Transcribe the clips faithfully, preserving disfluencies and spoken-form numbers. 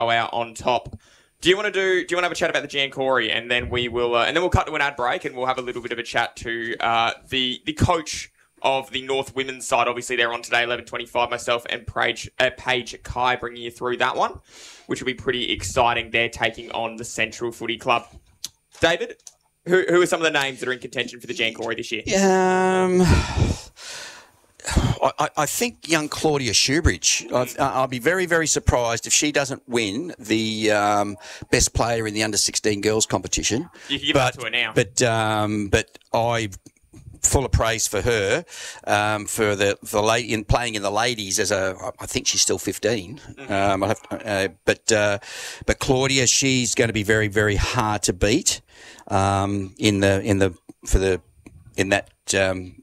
out on top. Do you want to do? Do you want to have a chat about the Giancori, and then we will, uh, and then we'll cut to an ad break, and we'll have a little bit of a chat to uh, the the coach of the North women's side. Obviously, they're on today, eleven twenty-five. Myself and Paige, uh, Paige Kai bringing you through that one, which will be pretty exciting. They're taking on the Central Footy Club. David, who who are some of the names that are in contention for the Giancori this year? Um. I, I think young Claudia Shoebridge, I'd, I'll be very, very surprised if she doesn't win the um, best player in the under sixteen girls competition. You can give but, that to her now. But, um, but I... full of praise for her, um, for the for the lady in playing in the ladies as a. I think she's still fifteen. Mm-hmm. Um, I have, to, uh, but uh, but Claudia, she's going to be very very hard to beat um, in the in the for the in that um,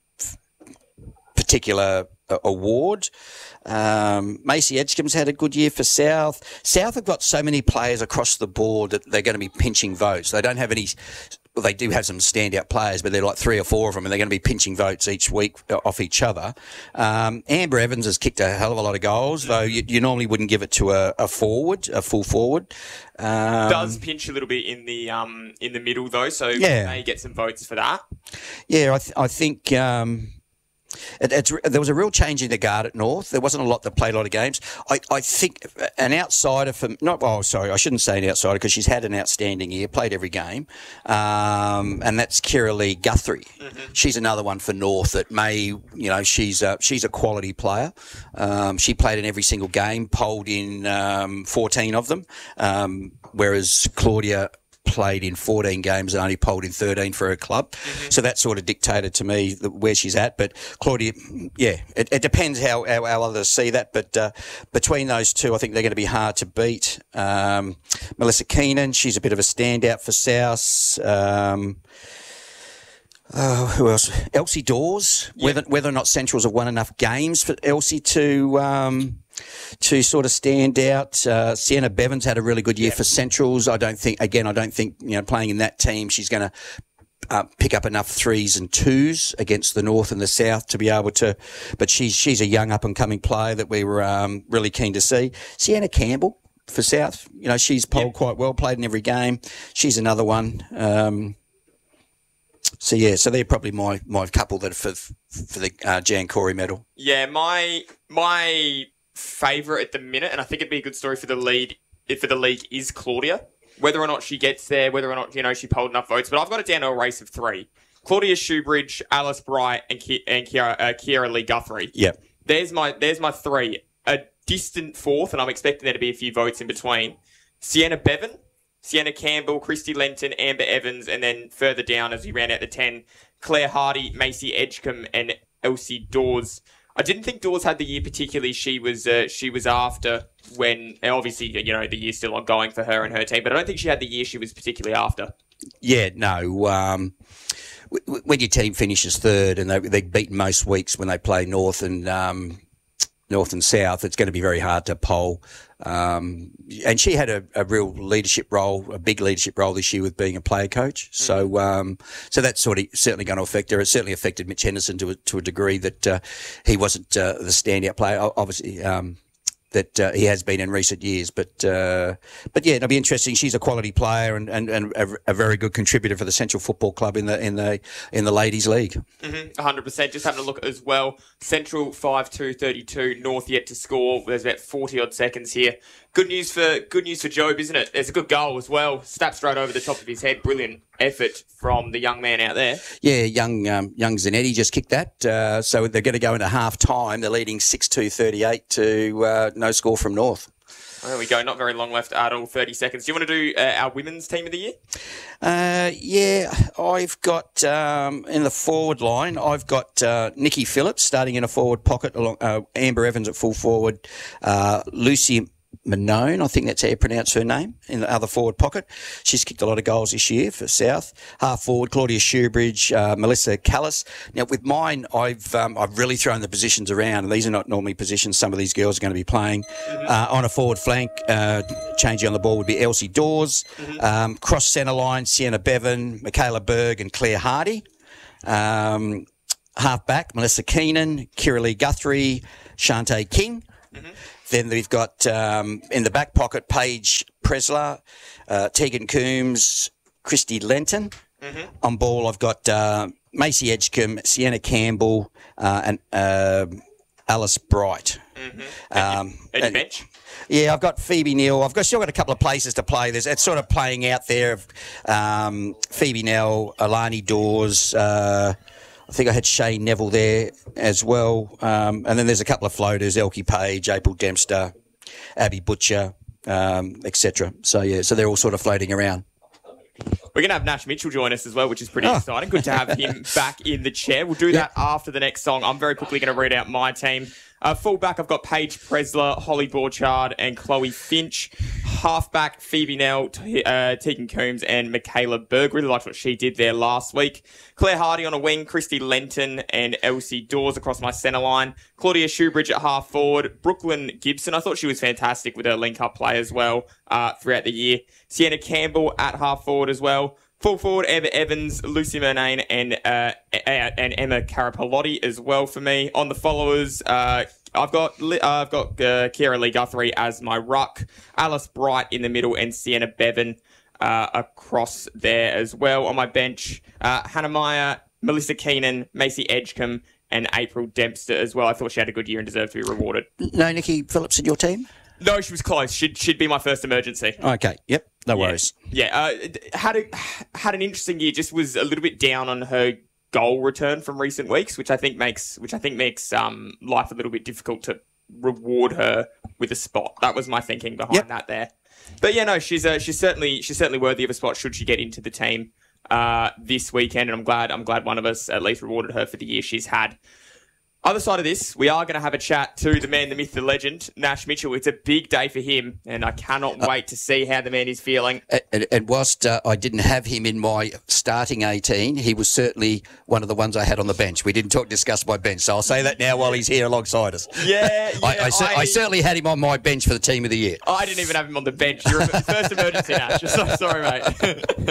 particular award. Um, Macy Edgecombe's had a good year for South. South have got so many players across the board that they're going to be pinching votes. They don't have any. Well, they do have some standout players, but they're like three or four of them, and they're going to be pinching votes each week off each other. Um, Amber Evans has kicked a hell of a lot of goals, though you, you normally wouldn't give it to a, a forward, a full forward. Um, Does pinch a little bit in the um in the middle though, so yeah. may get some votes for that. Yeah, I, th- I think. Um, It, it's, there was a real change in the guard at North. There wasn't a lot that played a lot of games. I, I think an outsider from not oh sorry I shouldn't say an outsider because she's had an outstanding year, played every game, um, and that's Kira Lee Guthrie. Mm-hmm. She's another one for North that may you know she's a, she's a quality player. Um, she played in every single game, polled in um, fourteen of them, um, whereas Claudia played in fourteen games and only polled in thirteen for her club. Mm-hmm. So that sort of dictated to me the, where she's at. But Claudia, yeah, it, it depends how, how, how others see that. But uh, between those two, I think they're going to be hard to beat. Um, Melissa Keenan, she's a bit of a standout for South. Um, Uh, who else? Elsie Dawes. Yep. Whether whether or not Centrals have won enough games for Elsie to um, to sort of stand out. Uh, Sienna Bevan's had a really good year yep. for Centrals. I don't think. Again, I don't think you know playing in that team she's going to uh, pick up enough threes and twos against the North and the South to be able to. But she's she's a young up and coming player that we were um, really keen to see. Sienna Campbell for South. You know she's polled yep. quite well, played in every game. She's another one. Um, So yeah, so they're probably my, my couple that are for for the uh, Giancori medal. Yeah, my my favourite at the minute, and I think it'd be a good story for the lead for the league is Claudia. Whether or not she gets there, whether or not you know she polled enough votes, but I've got it down to a race of three: Claudia Shoebridge, Alice Bright, and Ki- and Kiara, uh, Kira Lee Guthrie. Yeah, there's my there's my three. A distant fourth, and I'm expecting there to be a few votes in between. Sienna Bevan, Sienna Campbell, Christy Lenton, Amber Evans, and then further down as we round out the ten, Claire Hardy, Macy Edgecombe, and Elsie Dawes. I didn't think Dawes had the year particularly she was uh, she was after when, and obviously, you know, the year's still ongoing for her and her team, but I don't think she had the year she was particularly after. Yeah, no. Um, w- when your team finishes third and they, they're beaten most weeks when they play North and um, North and South, it's going to be very hard to poll. Um, and she had a, a real leadership role, a big leadership role this year with being a player coach. So, um, so that's sort of certainly going to affect her. It certainly affected Mitch Henderson to a, to a degree that, uh, he wasn't, uh, the standout player. Obviously, um, that uh, he has been in recent years. But uh, but yeah, it'll be interesting. She's a quality player and, and, and a, a very good contributor for the Central Football Club in the in the in the ladies' league. Mm-hmm, one hundred percent. Just having a look as well. Central five two thirty-two. North yet to score. There's about forty odd seconds here. Good news for good news for Jobe, isn't it? There's a good goal as well. Stabbed straight over the top of his head. Brilliant effort from the young man out there. Yeah, young um, young Zanetti just kicked that. Uh, so they're going to go into half time. They're leading six two thirty-eight to uh, no score from North. There we go. Not very long left at all. thirty seconds. Do you want to do uh, our women's team of the year? Uh, yeah, I've got um, in the forward line. I've got uh, Nikki Phillips starting in a forward pocket, along uh, Amber Evans at full forward, uh, Lucy Manone, I think that's how you pronounce her name, in the other forward pocket. She's kicked a lot of goals this year for South. Half forward, Claudia Shoebridge, uh, Melissa Callis. Now, with mine, I've um, I've really thrown the positions around, and these are not normally positions some of these girls are going to be playing. Mm-hmm. Uh, on a forward flank, uh, changing on the ball would be Elsie Dawes. Mm-hmm. Um, cross centre line, Sienna Bevan, Michaela Berg, and Claire Hardy. Um, half back, Melissa Keenan, Kira Lee Guthrie, Shantae King. Mm-hmm. Then we've got um, in the back pocket Paige Presler, uh, Tegan Coombs, Christy Lenton. Mm-hmm. On ball, I've got uh, Macy Edgecombe, Sienna Campbell, uh, and uh, Alice Bright. Mm-hmm. And, um, and, and bench? Yeah, I've got Phoebe Neal. I've got still got a couple of places to play. There's it's sort of playing out there of um, Phoebe Neal, Alani Dawes. Uh, I think I had Shane Neville there as well. Um, and then there's a couple of floaters: Elkie Page, April Dempster, Abby Butcher, um, et cetera. So yeah, so they're all sort of floating around. We're going to have Nash Mitchell join us as well, which is pretty oh. exciting. Good to have him back in the chair. We'll do that yeah. after the next song. I'm very quickly going to read out my team. Uh, fullback, I've got Paige Presler, Holly Borchard, and Chloe Finch. Halfback, Phoebe Nell, T- uh, Tegan Coombs, and Michaela Berg. Really liked what she did there last week. Claire Hardy on a wing, Christy Lenton, and Elsie Dawes across my centre line. Claudia Shoebridge at half forward. Brooklyn Gibson, I thought she was fantastic with her link-up play as well uh, throughout the year. Sienna Campbell at half forward as well. Full forward, Amber Evans, Lucy Murnane, and uh, and Emma Carapalotti as well for me. On the followers, uh, I've got uh, I've got uh, Kiera Lee Guthrie as my ruck, Alice Bright in the middle, and Sienna Bevan uh, across there as well. On my bench, uh, Hannah Meyer, Melissa Keenan, Macy Edgecombe, and April Dempster as well. I thought she had a good year and deserved to be rewarded. No Nikki Phillips in your team? No, she was close. She'd, she'd be my first emergency. Okay, yep, no yeah. worries. Yeah, uh, had a, had an interesting year. Just was a little bit down on her goal return from recent weeks, which I think makes which I think makes um, life a little bit difficult to reward her with a spot. That was my thinking behind yep. that there. But yeah, no, she's uh, she's certainly she's certainly worthy of a spot should she get into the team uh, this weekend, and I'm glad I'm glad one of us at least rewarded her for the year she's had. Other side of this, we are going to have a chat to the man, the myth, the legend, Nash Mitchell. It's a big day for him, and I cannot wait to see how the man is feeling. And, and whilst uh, I didn't have him in my starting eighteen, he was certainly one of the ones I had on the bench. We didn't talk discuss my bench, so I'll say that now while he's here alongside us. Yeah, yeah I, I, I, I certainly had him on my bench for the team of the year. I didn't even have him on the bench. You're first emergency, Nash. So sorry, mate.